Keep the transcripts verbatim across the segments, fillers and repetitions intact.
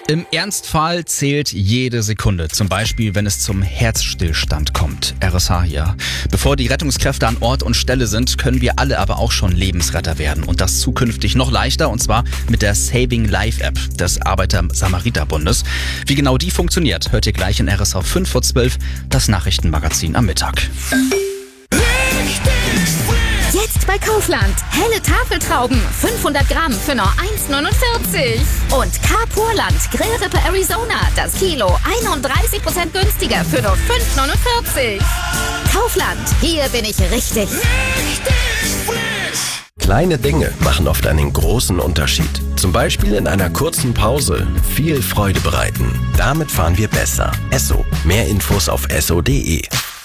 Im Ernstfall zählt jede Sekunde, zum Beispiel wenn es zum Herzstillstand kommt. R S H hier. Bevor die Rettungskräfte an Ort und Stelle sind, können wir alle aber auch schon Lebensretter werden. Und das zukünftig noch leichter, und zwar mit der Saving Life App des Arbeiter-Samariter-Bundes. Wie genau die funktioniert, hört ihr gleich in R S H fünf vor zwölf, das Nachrichtenmagazin am Mittag. Jetzt bei Kaufland. Helle Tafeltrauben. fünfhundert Gramm für nur eins neunundvierzig. Und Carpurland Grillrippe Arizona. Das Kilo einunddreißig Prozent günstiger für nur fünf neunundvierzig. Kaufland. Hier bin ich richtig. Richtig frisch. Kleine Dinge machen oft einen großen Unterschied. Zum Beispiel in einer kurzen Pause viel Freude bereiten. Damit fahren wir besser. Esso. Mehr Infos auf esso punkt de.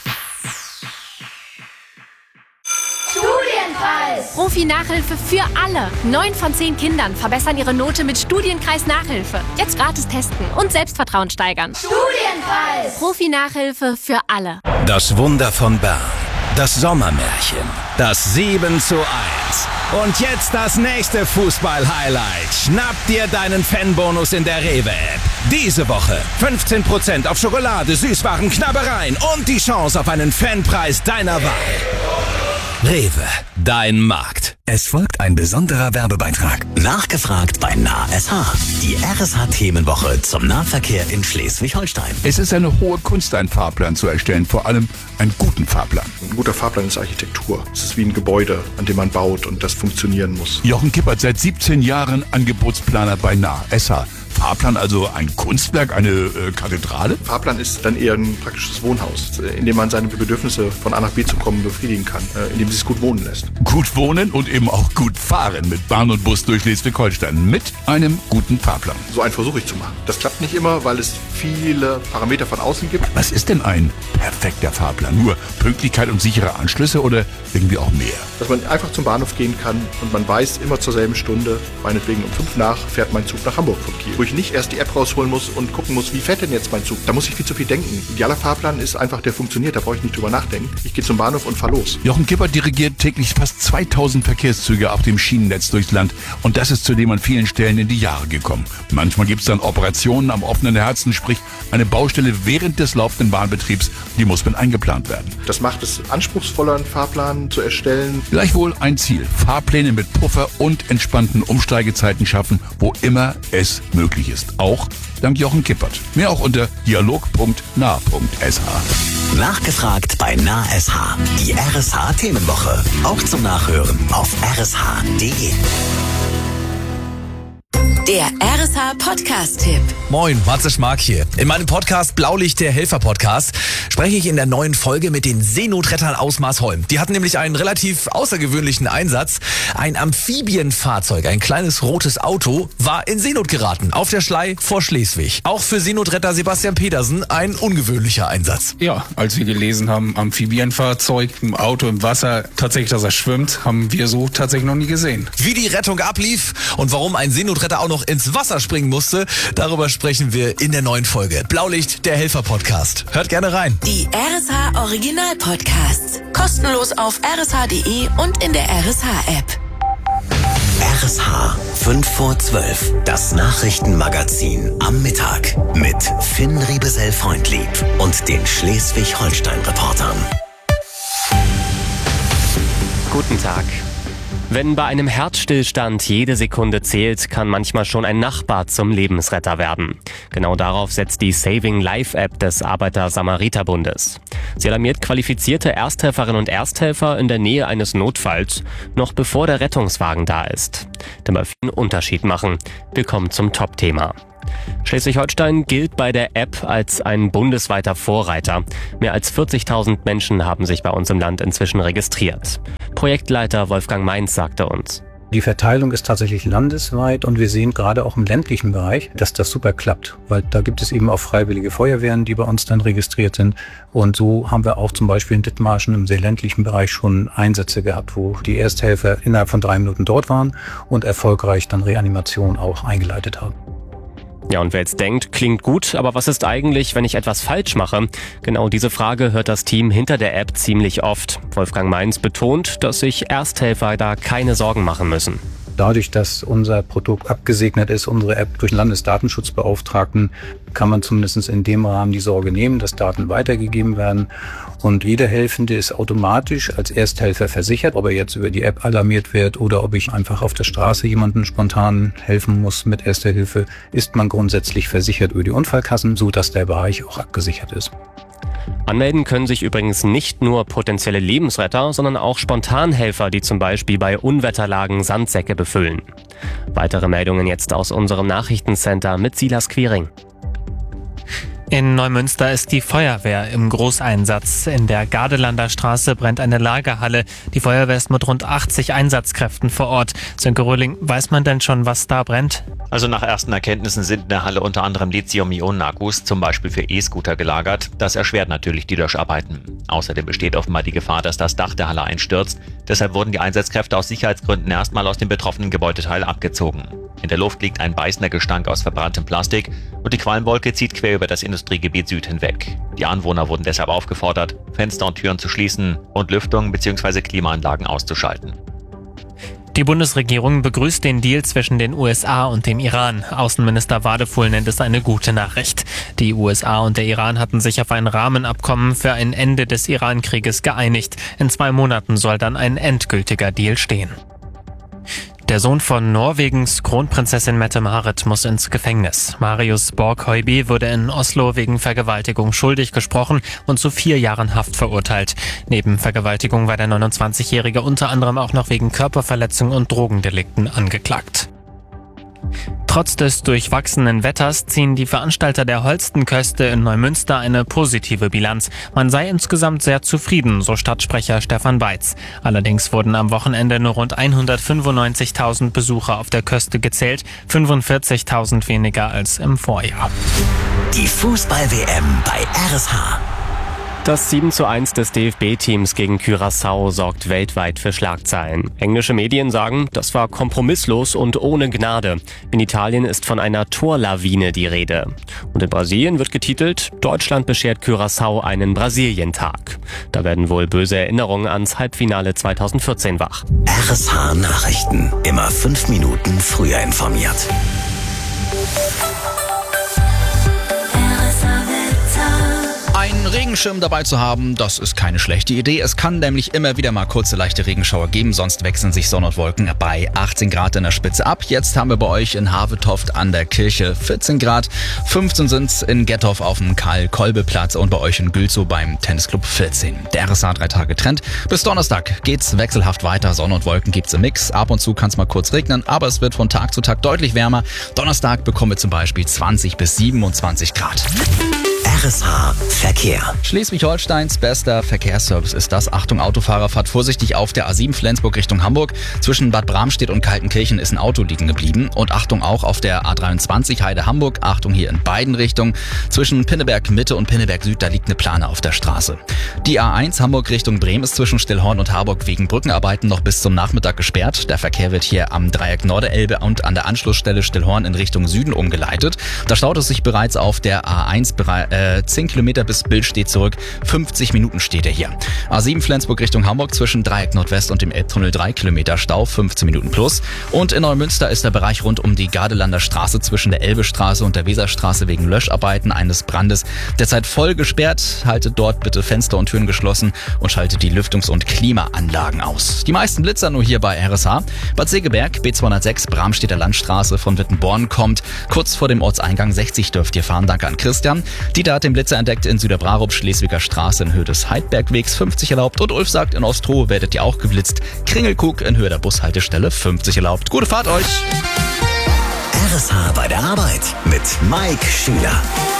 Profi-Nachhilfe für alle. Neun von zehn Kindern verbessern ihre Note mit Studienkreis-Nachhilfe. Jetzt gratis testen und Selbstvertrauen steigern. Studienkreis. Profi-Nachhilfe für alle. Das Wunder von Bern. Das Sommermärchen. Das sieben zu eins. Und jetzt das nächste Fußball-Highlight. Schnapp dir deinen Fanbonus in der Rewe-App. Diese Woche fünfzehn Prozent auf Schokolade, Süßwaren, Knabbereien und die Chance auf einen Fanpreis deiner Wahl. Rewe, dein Markt. Es folgt ein besonderer Werbebeitrag. Nachgefragt bei NahSH. Die R S H-Themenwoche zum Nahverkehr in Schleswig-Holstein. Es ist eine hohe Kunst, einen Fahrplan zu erstellen, vor allem einen guten Fahrplan. Ein guter Fahrplan ist Architektur. Es ist wie ein Gebäude, an dem man baut und das funktionieren muss. Jochen Kippert, seit siebzehn Jahren Angebotsplaner bei NahSH. Fahrplan also ein Kunstwerk, eine äh, Kathedrale? Fahrplan ist dann eher ein praktisches Wohnhaus, in dem man seine Bedürfnisse von A nach B zu kommen befriedigen kann, äh, in dem es sich gut wohnen lässt. Gut wohnen und eben auch gut fahren mit Bahn und Bus durch Schleswig-Holstein mit einem guten Fahrplan. So einen versuche ich zu machen. Das klappt nicht immer, weil es viele Parameter von außen gibt. Was ist denn ein perfekter Fahrplan? Nur Pünktlichkeit und sichere Anschlüsse oder irgendwie auch mehr? Dass man einfach zum Bahnhof gehen kann und man weiß, immer zur selben Stunde, meinetwegen um fünf nach, fährt mein Zug nach Hamburg von Kiel. Wo ich nicht erst die App rausholen muss und gucken muss, wie fährt denn jetzt mein Zug? Da muss ich viel zu viel denken. Idealer Fahrplan ist einfach, der funktioniert, da brauche ich nicht drüber nachdenken. Ich gehe zum Bahnhof und fahre los. Jochen Kippert dirigiert täglich fast zweitausend Verkehrszüge auf dem Schienennetz durchs Land und das ist zudem an vielen Stellen in die Jahre gekommen. Manchmal gibt es dann Operationen am offenen Herzen, sprich eine Baustelle während des laufenden Bahnbetriebs, die muss mit eingeplant werden. Das macht es anspruchsvoller, einen Fahrplan zu erstellen. Gleichwohl ein Ziel, Fahrpläne mit Puffer und entspannten Umsteigezeiten schaffen, wo immer es möglich ist. Auch dank Jochen Kippert. Mehr auch unter dialog punkt nah punkt s h. Nachgefragt bei NahSH. Die R S H-Themenwoche. Auch zum Nachhören auf r s h punkt de. Der R S H-Podcast-Tipp. Moin, Matze Schmark hier. In meinem Podcast Blaulicht, der Helfer-Podcast, spreche ich in der neuen Folge mit den Seenotrettern aus Marsholm. Die hatten nämlich einen relativ außergewöhnlichen Einsatz. Ein Amphibienfahrzeug, ein kleines rotes Auto, war in Seenot geraten, auf der Schlei vor Schleswig. Auch für Seenotretter Sebastian Petersen ein ungewöhnlicher Einsatz. Ja, als wir gelesen haben, Amphibienfahrzeug, ein Auto im Wasser, tatsächlich, dass er schwimmt, haben wir so tatsächlich noch nie gesehen. Wie die Rettung ablief und warum ein Seenotretter auch noch ins Wasser springen musste, darüber sprechen wir in der neuen Folge. Blaulicht, der Helfer-Podcast. Hört gerne rein. Die R S H-Original-Podcasts. Kostenlos auf r s h punkt de und in der R S H-App. R S H fünf vor zwölf. Das Nachrichtenmagazin am Mittag. Mit Finn Riebesell-Freundlieb und den Schleswig-Holstein-Reportern. Guten Tag. Wenn bei einem Herzstillstand jede Sekunde zählt, kann manchmal schon ein Nachbar zum Lebensretter werden. Genau darauf setzt die Saving Life App des Arbeiter-Samariter-Bundes. Sie alarmiert qualifizierte Ersthelferinnen und Ersthelfer in der Nähe eines Notfalls, noch bevor der Rettungswagen da ist. Dabei einen Unterschied machen. Willkommen zum Top-Thema. Schleswig-Holstein gilt bei der App als ein bundesweiter Vorreiter. Mehr als vierzigtausend Menschen haben sich bei uns im Land inzwischen registriert. Projektleiter Wolfgang Mainz sagte uns: Die Verteilung ist tatsächlich landesweit und wir sehen gerade auch im ländlichen Bereich, dass das super klappt, weil da gibt es eben auch freiwillige Feuerwehren, die bei uns dann registriert sind und so haben wir auch zum Beispiel in Dithmarschen im sehr ländlichen Bereich schon Einsätze gehabt, wo die Ersthelfer innerhalb von drei Minuten dort waren und erfolgreich dann Reanimation auch eingeleitet haben. Ja, und wer jetzt denkt, klingt gut, aber was ist eigentlich, wenn ich etwas falsch mache? Genau diese Frage hört das Team hinter der App ziemlich oft. Wolfgang Mainz betont, dass sich Ersthelfer da keine Sorgen machen müssen. Dadurch, dass unser Produkt abgesegnet ist, unsere App durch den Landesdatenschutzbeauftragten, kann man zumindest in dem Rahmen die Sorge nehmen, dass Daten weitergegeben werden. Und jeder Helfende ist automatisch als Ersthelfer versichert, ob er jetzt über die App alarmiert wird oder ob ich einfach auf der Straße jemandem spontan helfen muss mit Erster Hilfe, ist man grundsätzlich versichert über die Unfallkassen, sodass der Bereich auch abgesichert ist. Anmelden können sich übrigens nicht nur potenzielle Lebensretter, sondern auch Spontanhelfer, die zum Beispiel bei Unwetterlagen Sandsäcke befüllen. Weitere Meldungen jetzt aus unserem Nachrichtencenter mit Silas Quiring. In Neumünster ist die Feuerwehr im Großeinsatz. In der Gardelander Straße brennt eine Lagerhalle. Die Feuerwehr ist mit rund achtzig Einsatzkräften vor Ort. Sönke Röhling, weiß man denn schon, was da brennt? Also nach ersten Erkenntnissen sind in der Halle unter anderem Lithium-Ionen-Akkus, zum Beispiel für E-Scooter, gelagert. Das erschwert natürlich die Löscharbeiten. Außerdem besteht offenbar die Gefahr, dass das Dach der Halle einstürzt. Deshalb wurden die Einsatzkräfte aus Sicherheitsgründen erstmal aus dem betroffenen Gebäudeteil abgezogen. In der Luft liegt ein beißender Gestank aus verbranntem Plastik und die Qualmwolke zieht quer über das Industriegebiet Süd hinweg. Die Anwohner wurden deshalb aufgefordert, Fenster und Türen zu schließen und Lüftung bzw. Klimaanlagen auszuschalten. Die Bundesregierung begrüßt den Deal zwischen den U S A und dem Iran. Außenminister Wadefuhl nennt es eine gute Nachricht. Die U S A und der Iran hatten sich auf ein Rahmenabkommen für ein Ende des Iran-Krieges geeinigt. In zwei Monaten soll dann ein endgültiger Deal stehen. Der Sohn von Norwegens Kronprinzessin Mette-Marit muss ins Gefängnis. Marius Borg-Høiby wurde in Oslo wegen Vergewaltigung schuldig gesprochen und zu vier Jahren Haft verurteilt. Neben Vergewaltigung war der neunundzwanzigjährige unter anderem auch noch wegen Körperverletzung und Drogendelikten angeklagt. Trotz des durchwachsenen Wetters ziehen die Veranstalter der Holstenköste in Neumünster eine positive Bilanz. Man sei insgesamt sehr zufrieden, so Stadtsprecher Stefan Beitz. Allerdings wurden am Wochenende nur rund hundertfünfundneunzigtausend Besucher auf der Köste gezählt, fünfundvierzigtausend weniger als im Vorjahr. Die Fußball-W M bei R S H. Das sieben zu eins des D F B-Teams gegen Curaçao sorgt weltweit für Schlagzeilen. Englische Medien sagen, das war kompromisslos und ohne Gnade. In Italien ist von einer Torlawine die Rede. Und in Brasilien wird getitelt, Deutschland beschert Curaçao einen Brasilientag. Da werden wohl böse Erinnerungen ans Halbfinale zweitausendvierzehn wach. R S H Nachrichten. Immer fünf Minuten früher informiert. Einen Regenschirm dabei zu haben, das ist keine schlechte Idee. Es kann nämlich immer wieder mal kurze leichte Regenschauer geben, sonst wechseln sich Sonne und Wolken bei achtzehn Grad in der Spitze ab. Jetzt haben wir bei euch in Havetoft an der Kirche vierzehn Grad, fünfzehn sind's in Gettorf auf dem Karl-Kolbe-Platz und bei euch in Gülzow beim Tennisclub vierzehn. Der R S H drei Tage Trend. Bis Donnerstag geht's wechselhaft weiter. Sonne und Wolken gibt's im Mix. Ab und zu kann's mal kurz regnen, aber es wird von Tag zu Tag deutlich wärmer. Donnerstag bekommen wir zum Beispiel zwanzig bis siebenundzwanzig Grad. R S H Verkehr. Schleswig-Holsteins bester Verkehrsservice ist das. Achtung, Autofahrer, fahrt vorsichtig auf der A sieben Flensburg Richtung Hamburg. Zwischen Bad Bramstedt und Kaltenkirchen ist ein Auto liegen geblieben. Und Achtung auch auf der A dreiundzwanzig Heide Hamburg. Achtung hier in beiden Richtungen. Zwischen Pinneberg Mitte und Pinneberg Süd, da liegt eine Plane auf der Straße. Die A eins Hamburg Richtung Bremen ist zwischen Stillhorn und Harburg wegen Brückenarbeiten noch bis zum Nachmittag gesperrt. Der Verkehr wird hier am Dreieck Norderelbe und an der Anschlussstelle Stillhorn in Richtung Süden umgeleitet. Da staut es sich bereits auf der A eins äh, zehn Kilometer bis Bild steht zurück. fünfzig Minuten steht er hier. A sieben Flensburg Richtung Hamburg zwischen Dreieck Nordwest und dem Elbtunnel drei Kilometer Stau, fünfzehn Minuten plus. Und in Neumünster ist der Bereich rund um die Gardelander Straße zwischen der Elbestraße und der Weserstraße wegen Löscharbeiten eines Brandes derzeit voll gesperrt. Haltet dort bitte Fenster und Türen geschlossen und schaltet die Lüftungs- und Klimaanlagen aus. Die meisten Blitzer nur hier bei R S H. Bad Segeberg, B zweihundertsechs, Bramstedter Landstraße von Wittenborn kommt. Kurz vor dem Ortseingang sechzig dürft ihr fahren. Danke an Christian. Dieter hat den Blitzer entdeckt in Süderbrarup, Schleswiger Straße in Höhe des Heidbergwegs, fünfzig erlaubt. Und Ulf sagt, in Ostroh werdet ihr auch geblitzt. Kringelkrug in Höhe der Bushaltestelle, fünfzig erlaubt. Gute Fahrt euch! R S H bei der Arbeit mit Mike Schüler.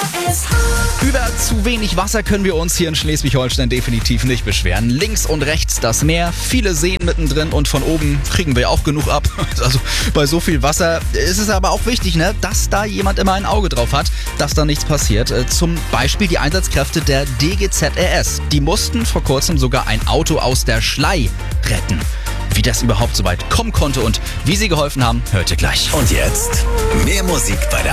Über zu wenig Wasser können wir uns hier in Schleswig-Holstein definitiv nicht beschweren. Links und rechts das Meer, viele Seen mittendrin und von oben kriegen wir auch genug ab. Also bei so viel Wasser ist es aber auch wichtig, ne, dass da jemand immer ein Auge drauf hat, dass da nichts passiert. Zum Beispiel die Einsatzkräfte der D G Z R S. Die mussten vor kurzem sogar ein Auto aus der Schlei retten. Wie das überhaupt so weit kommen konnte und wie sie geholfen haben, hört ihr gleich. Und jetzt mehr Musik bei der